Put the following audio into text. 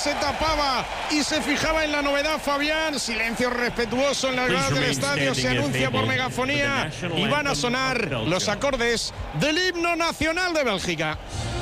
se tapaba y se fijaba en la novedad, Fabián. Silencio respetuoso en las gradas del estadio. Se anuncia por megafonía y van a sonar los acordes del himno nacional de Bélgica.